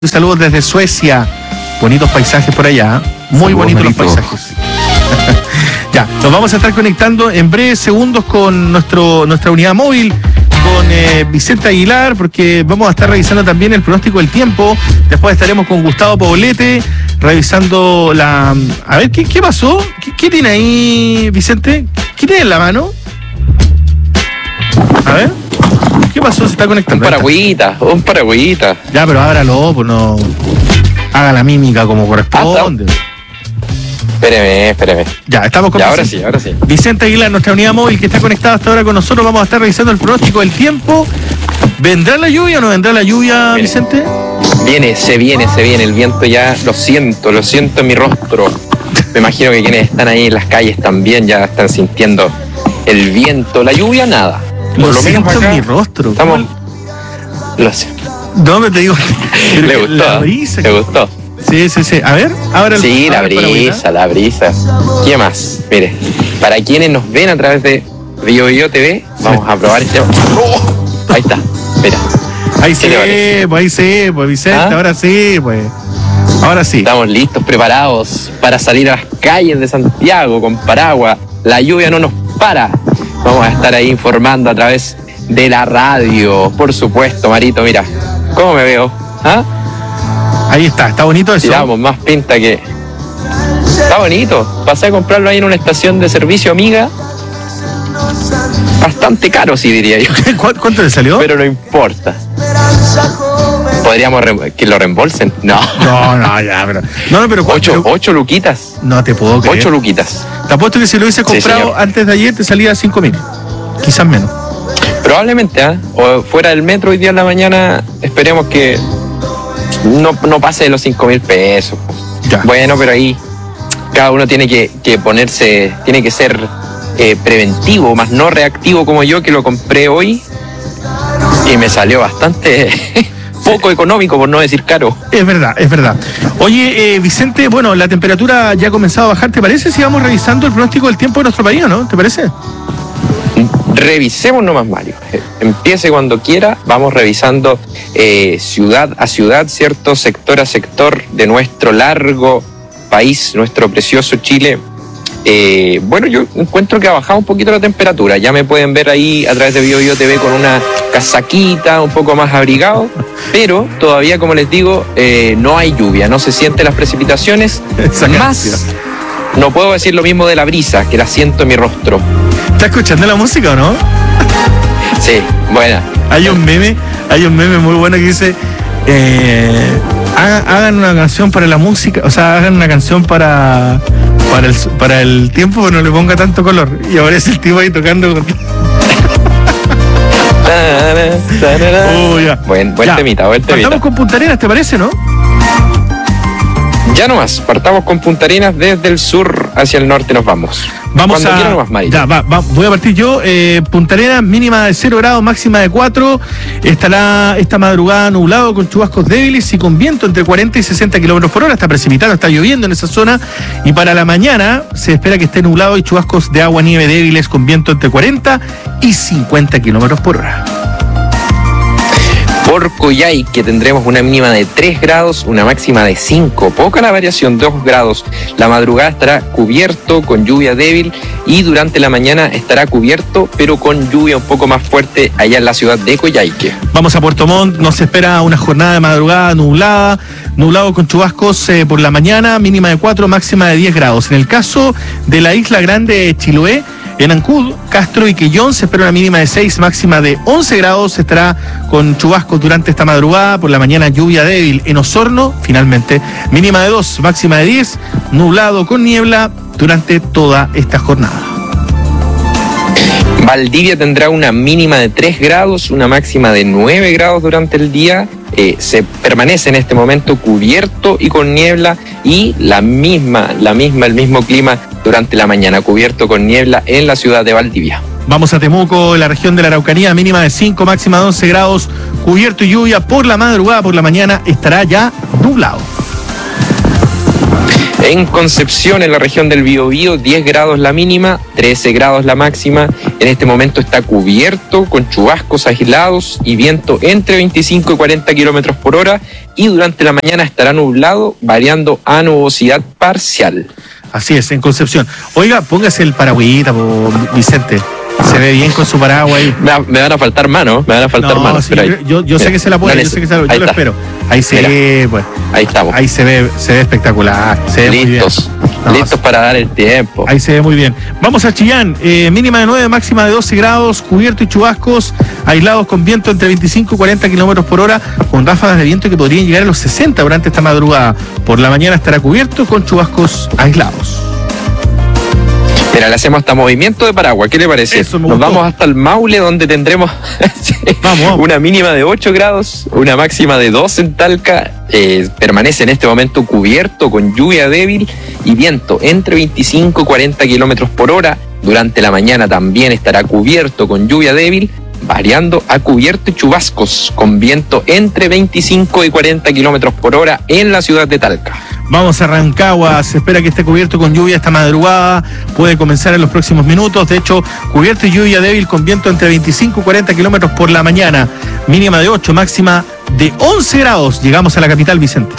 Saludos desde Suecia. Bonitos paisajes por allá. Muy bonitos los paisajes. Ya, nos vamos a estar conectando en breves segundos con nuestra unidad móvil, con Vicente Aguilar, porque vamos a estar revisando también el pronóstico del tiempo. Después estaremos con Gustavo Poblete, revisando la... A ver, ¿qué pasó? ¿Qué tiene ahí, Vicente? ¿Qué tiene en la mano? A ver. ¿Qué pasó? Se está conectando. Un paragüita. Ya, pero ábralo, pues no... Haga la mímica como corresponde. Espéreme. Ya, estamos con ya, ahora sí. Vicente Aguilar, nuestra unidad móvil que está conectada hasta ahora con nosotros. Vamos a estar revisando el pronóstico del tiempo. ¿Vendrá la lluvia o no vendrá la lluvia, Vicente? Se viene el viento ya, lo siento en mi rostro. Me imagino que quienes están ahí en las calles también ya están sintiendo el viento, la lluvia, nada. Lo siento acá, en mi rostro. Estamos... Lo sé. ¿Dónde te digo? Le gustó. Sí. A ver, ahora sí, la brisa. ¿Qué más? Mire, para quienes nos ven a través de BioBio TV, vamos a probar este. Ahí está, mira. Ahí sí, pues Vicente, ahora sí. Estamos listos, preparados para salir a las calles de Santiago con paraguas. La lluvia no nos para. Vamos a estar ahí informando a través de la radio. Por supuesto, Marito, mira. ¿Cómo me veo? Ahí está bonito eso. Tiramos más pinta que... Está bonito. Pasé a comprarlo ahí en una estación de servicio amiga. Bastante caro, sí, diría yo. ¿Cuánto le salió? Pero no importa. ¿Podríamos que lo reembolsen? No, ya, pero... No, pero... 8 luquitas. No te puedo creer. 8 luquitas. Te apuesto que si lo hubiese comprado antes de ayer te salía 5.000. Quizás menos. Probablemente, o fuera del metro hoy día en la mañana, esperemos que no pase de los 5.000 pesos. Ya. Bueno, pero ahí cada uno tiene que ponerse, tiene que ser preventivo, más no reactivo como yo, que lo compré hoy y me salió bastante poco económico, por no decir caro. Es verdad. Oye, Vicente, bueno, la temperatura ya ha comenzado a bajar. ¿Te parece si vamos revisando el pronóstico del tiempo de nuestro país, no? ¿Te parece? Revisemos nomás, Mario. Empiece cuando quiera. Vamos revisando ciudad a ciudad, ¿cierto? Sector a sector de nuestro largo país, nuestro precioso Chile. Bueno, yo encuentro que ha bajado un poquito la temperatura. Ya me pueden ver ahí a través de BioBio TV con una casaquita, un poco más abrigado. Pero todavía, como les digo, no hay lluvia, no se sienten las precipitaciones. Más, no puedo decir lo mismo de la brisa, que la siento en mi rostro. ¿Estás escuchando la música o no? Sí, buena. Hay un meme muy bueno que dice hagan una canción para la música, o sea, hagan una canción para el tiempo, pero no le ponga tanto color. Y aparece el tipo ahí tocando. Buen temita. Partamos con Punta Arenas, ¿te parece, no? Ya nomás, partamos con Punta Arenas desde el sur hacia el norte nos vamos. Cuando quieran nomás, Marito. Ya, voy a partir yo. Punta Arenas, mínima de 0 grados, máxima de 4. Estará esta madrugada nublado con chubascos débiles y con viento entre 40 y 60 kilómetros por hora. Está precipitando, está lloviendo en esa zona. Y para la mañana se espera que esté nublado y chubascos de agua nieve débiles con viento entre 40 y 50 kilómetros por hora. Por Coyhaique tendremos una mínima de 3 grados, una máxima de 5. Poca la variación, 2 grados. La madrugada estará cubierto con lluvia débil y durante la mañana estará cubierto, pero con lluvia un poco más fuerte allá en la ciudad de Coyhaique. Vamos a Puerto Montt, nos espera una jornada de madrugada nublado con chubascos por la mañana, mínima de 4, máxima de 10 grados. En el caso de la Isla Grande de Chiloé, en Ancud, Castro y Quellón se espera una mínima de 6, máxima de 11 grados. Estará con chubascos durante esta madrugada, por la mañana lluvia débil. En Osorno, finalmente, mínima de 2, máxima de 10, nublado con niebla durante toda esta jornada. Valdivia tendrá una mínima de 3 grados, una máxima de 9 grados durante el día. Se permanece en este momento cubierto y con niebla y el mismo clima durante la mañana, cubierto con niebla en la ciudad de Valdivia. Vamos a Temuco, en la región de la Araucanía, mínima de 5, máxima de 11 grados, cubierto y lluvia por la madrugada, por la mañana estará ya nublado. En Concepción, en la región del Biobío, 10 grados la mínima, 13 grados la máxima. En este momento está cubierto con chubascos aislados y viento entre 25 y 40 kilómetros por hora. Y durante la mañana estará nublado, variando a nubosidad parcial. Así es, en Concepción. Oiga, póngase el paragüita, Vicente. Se ve bien con su paraguas ahí. Me van a faltar manos, Sí, yo sé que se la puede, yo lo espero. Ahí se ve, pues. Ahí estamos. Ahí se ve espectacular. Se ve listos para dar el tiempo. Ahí se ve muy bien. Vamos a Chillán, mínima de 9, máxima de 12 grados, cubierto y chubascos, aislados con viento entre 25 y 40 kilómetros por hora, con ráfagas de viento que podrían llegar a los 60 durante esta madrugada. Por la mañana estará cubierto con chubascos aislados. Mira, le hacemos hasta movimiento de paraguas, ¿qué le parece? Eso me Nos gustó. vamos hasta el Maule, donde tendremos vamos. una mínima de 8 grados, una máxima de 2 en Talca. Permanece en este momento cubierto con lluvia débil y viento entre 25 y 40 kilómetros por hora. Durante la mañana también estará cubierto con lluvia débil, variando a cubierto y chubascos, con viento entre 25 y 40 kilómetros por hora en la ciudad de Talca. Vamos a Rancagua, se espera que esté cubierto con lluvia esta madrugada, puede comenzar en los próximos minutos, de hecho, cubierto y lluvia débil con viento entre 25 y 40 kilómetros por la mañana, mínima de 8, máxima de 11 grados, llegamos a la capital, Vicente.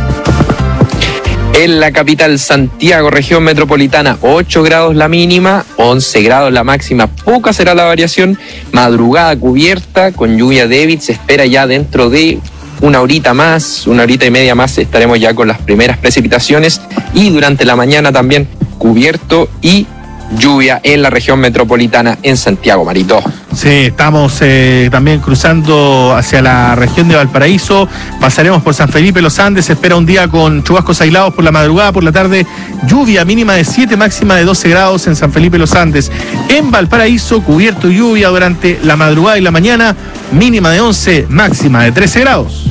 En la capital Santiago, región metropolitana, 8 grados la mínima, 11 grados la máxima, poca será la variación, madrugada cubierta con lluvia débil, se espera ya dentro de una horita y media más estaremos ya con las primeras precipitaciones y durante la mañana también cubierto y lluvia en la región metropolitana en Santiago, Marito. Sí, estamos también cruzando hacia la región de Valparaíso, pasaremos por San Felipe Los Andes, se espera un día con chubascos aislados por la madrugada, por la tarde lluvia mínima de 7, máxima de 12 grados en San Felipe Los Andes. En Valparaíso, cubierto y lluvia durante la madrugada y la mañana, mínima de 11, máxima de 13 grados.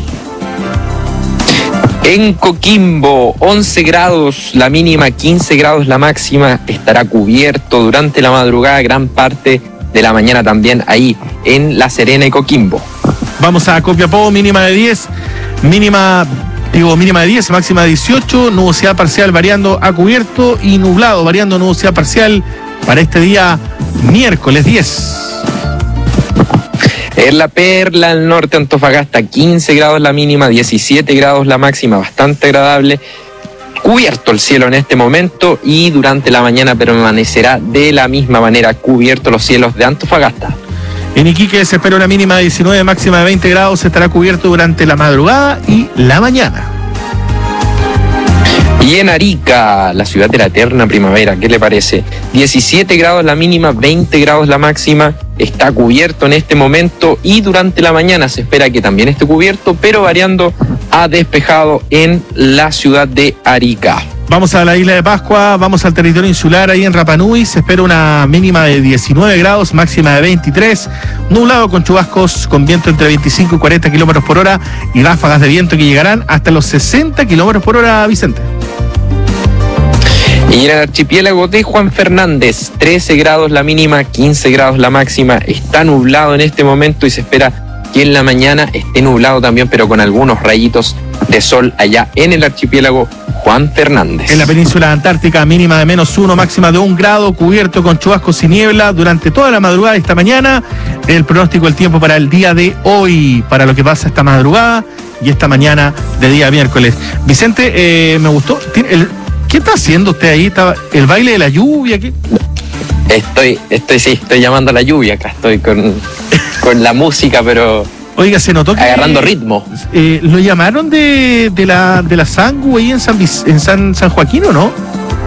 En Coquimbo, 11 grados la mínima, 15 grados la máxima, estará cubierto durante la madrugada, gran parte de la mañana también ahí en La Serena y Coquimbo. Vamos a Copiapó, mínima de 10, mínima de 10, máxima de 18, nubosidad parcial variando a cubierto y nublado variando nubosidad parcial para este día miércoles 10. En La Perla, al norte, Antofagasta, 15 grados la mínima, 17 grados la máxima, bastante agradable. Cubierto el cielo en este momento y durante la mañana permanecerá de la misma manera cubierto los cielos de Antofagasta. En Iquique se espera una mínima de 19, máxima de 20 grados, estará cubierto durante la madrugada y la mañana. Y en Arica, la ciudad de la eterna primavera, ¿qué le parece? 17 grados la mínima, 20 grados la máxima, está cubierto en este momento y durante la mañana se espera que también esté cubierto, pero variando a despejado en la ciudad de Arica. Vamos a la isla de Pascua, vamos al territorio insular ahí en Rapa Nui, se espera una mínima de 19 grados, máxima de 23, nublado con chubascos, con viento entre 25 y 40 kilómetros por hora y ráfagas de viento que llegarán hasta los 60 kilómetros por hora, Vicente. Y en el archipiélago de Juan Fernández, 13 grados la mínima, 15 grados la máxima, está nublado en este momento y se espera que en la mañana esté nublado también, pero con algunos rayitos de sol allá en el archipiélago Juan Fernández. En la península antártica, mínima de -1, máxima de 1 grado, cubierto con chubascos y niebla durante toda la madrugada de esta mañana. El pronóstico del tiempo para el día de hoy, para lo que pasa esta madrugada y esta mañana de día miércoles. Vicente, me gustó. ¿Qué está haciendo usted ahí? ¿El baile de la lluvia? ¿Qué? Estoy llamando a la lluvia acá, estoy con la música, pero oiga, se notó que agarrando ritmo. ¿Lo llamaron de la Sangu ahí en San Joaquín o no?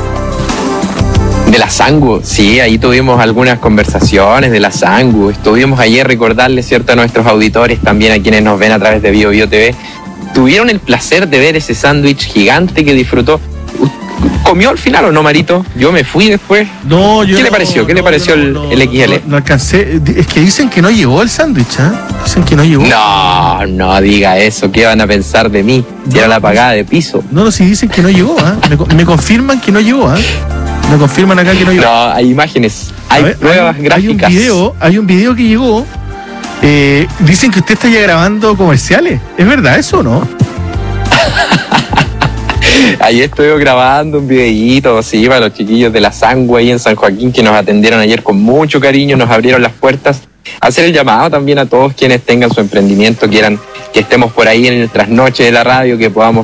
De la Sangu, sí, ahí tuvimos algunas conversaciones de la Sangu. Estuvimos ayer, recordarles, cierto, a nuestros auditores, también a quienes nos ven a través de BioBio TV, tuvieron el placer de ver ese sándwich gigante que disfrutó. ¿Comió al final o no, Marito? Yo me fui después. No, yo ¿Qué le pareció? ¿Qué le pareció el XL? No alcancé. Es que dicen que no llegó el sándwich, ¿eh? Dicen que no llegó. No diga eso. ¿Qué van a pensar de mí? Si era la pagada de piso. No, sí dicen que no llegó, ¿eh? Me confirman que no llegó, ¿eh? Me confirman acá que no llegó. No, hay imágenes. Hay pruebas gráficas. Hay un video que llegó. Dicen que usted está ya grabando comerciales. ¿Es verdad eso o no? Ayer estuve grabando un videíto, sí, para los chiquillos de la Sangua ahí en San Joaquín, que nos atendieron ayer con mucho cariño, nos abrieron las puertas. Hacer el llamado también a todos quienes tengan su emprendimiento, quieran que estemos por ahí en nuestras noches de la radio, que podamos